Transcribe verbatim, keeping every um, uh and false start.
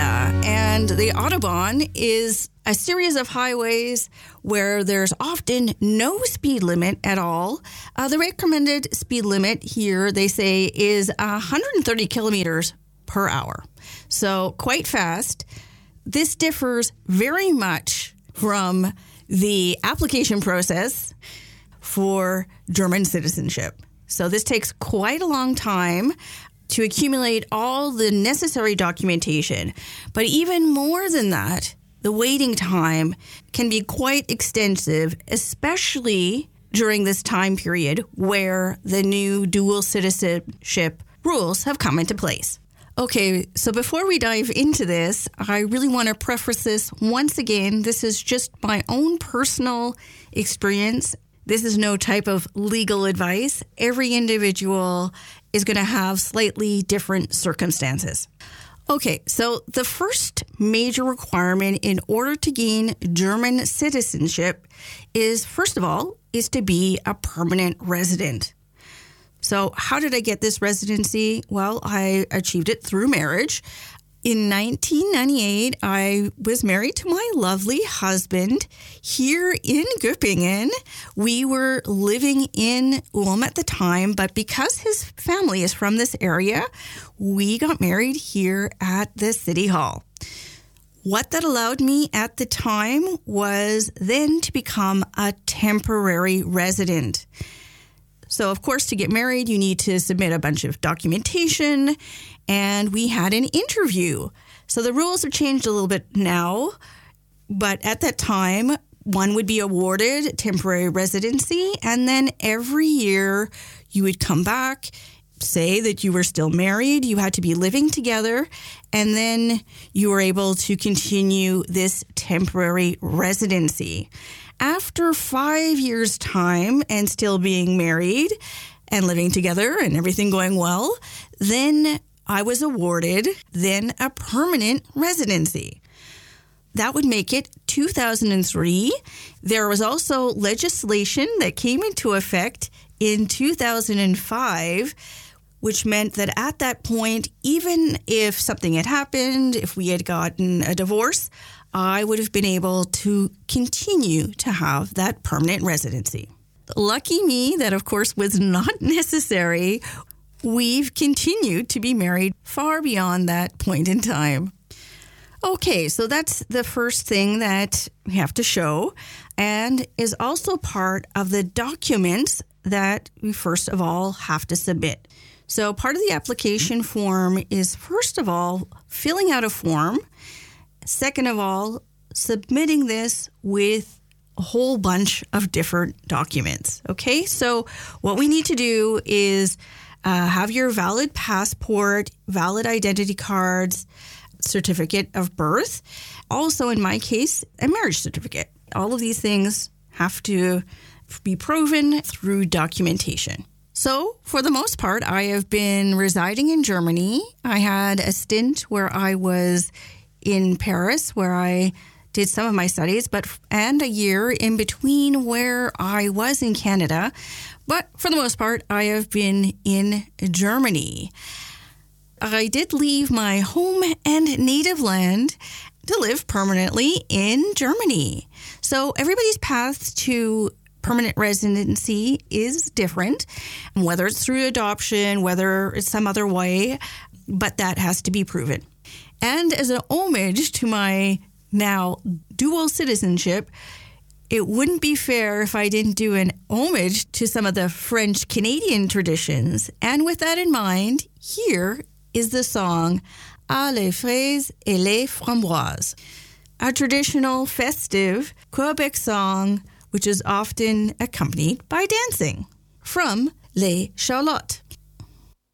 Canada. And the Autobahn is a series of highways where there's often no speed limit at all. Uh, the recommended speed limit here, they say, is one hundred thirty kilometers per hour. So quite fast. This differs very much from the application process for German citizenship. So this takes quite a long time to accumulate all the necessary documentation. But even more than that, the waiting time can be quite extensive, especially during this time period where the new dual citizenship rules have come into place. Okay, so before we dive into this, I really want to preface this once again. This is just my own personal experience. This is no type of legal advice. Every individual is going to have slightly different circumstances. Okay, so the first major requirement in order to gain German citizenship is, first of all, is to be a permanent resident. So how did I get this residency? Well, I achieved it through marriage. In nineteen ninety-eight, I was married to my lovely husband here in Göppingen. We were living in Ulm at the time, but because his family is from this area, we got married here at the City Hall. What that allowed me at the time was then to become a temporary resident. So, of course, to get married, you need to submit a bunch of documentation, and we had an interview. So the rules have changed a little bit now, but at that time, one would be awarded temporary residency, and then every year you would come back, say that you were still married, you had to be living together, and then you were able to continue this temporary residency. After five years' time and still being married and living together and everything going well, then I was awarded then a permanent residency. That would make it two thousand three. There was also legislation that came into effect in two thousand five, which meant that at that point, even if something had happened, if we had gotten a divorce, I would have been able to continue to have that permanent residency. Lucky me, that of course was not necessary. We've continued to be married far beyond that point in time. Okay, so that's the first thing that we have to show, and is also part of the documents that we first of all have to submit. So part of the application form is, first of all, filling out a form. Second of all, submitting this with a whole bunch of different documents. Okay, so what we need to do is uh, have your valid passport, valid identity cards, certificate of birth. Also, in my case, a marriage certificate. All of these things have to be proven through documentation. So, for the most part, I have been residing in Germany. I had a stint where I was in Paris, where I did some of my studies, but and a year in between where I was in Canada. But for the most part, I have been in Germany. I did leave my home and native land to live permanently in Germany. So everybody's path to permanent residency is different, whether it's through adoption, whether it's some other way, but that has to be proven. And as an homage to my now dual citizenship, it wouldn't be fair if I didn't do an homage to some of the French-Canadian traditions. And with that in mind, here is the song Ah les fraises et les framboises, a traditional festive Quebec song which is often accompanied by dancing, from Les Charlottes.